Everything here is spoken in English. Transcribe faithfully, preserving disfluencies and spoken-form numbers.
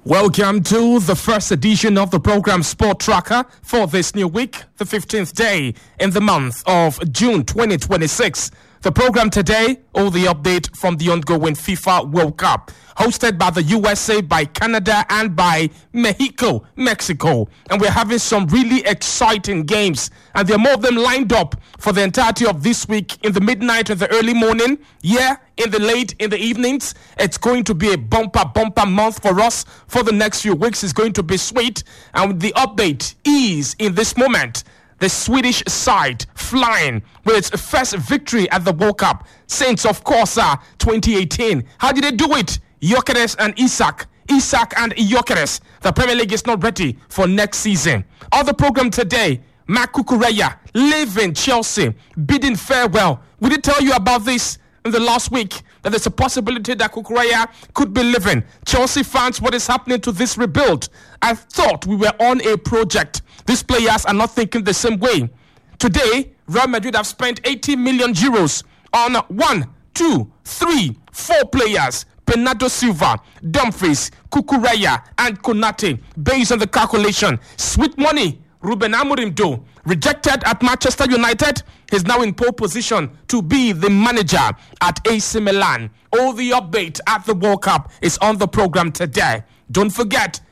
Welcome to the first edition of the program Sport Tracker for this new week, the fifteenth day in the month of June twenty twenty-six. The program today, all the update from the ongoing FIFA World Cup, hosted by the U S A, by Canada, and by Mexico, Mexico. And we're having some really exciting games, and there are more of them lined up for the entirety of this week, in the midnight and the early morning, yeah, in the late, in the evenings. It's going to be a bumper, bumper month for us for the next few weeks. It's going to be sweet, and the update is, in this moment, the Swedish side flying with its first victory at the World Cup since, of course, uh, twenty eighteen. How did they do it? Gyökeres and Isak. Isak and Gyökeres. The Premier League is not ready for next season. On the program today, Marc Cucurella leaving Chelsea, bidding farewell. We did tell you about this in the last week, that there's a possibility that Cucurella could be leaving. Chelsea fans, what is happening to this rebuild? I thought we were on a project. These players are not thinking the same way. Today, Real Madrid have spent eighty million euros on one, two, three, four players. Bernardo Silva, Dumfries, Cucurella, and Konate. Based on the calculation, sweet money. Ruben Amorim, though, rejected at Manchester United, he's now in pole position to be the manager at A C Milan. All the update at the World Cup is on the program today. Don't forget,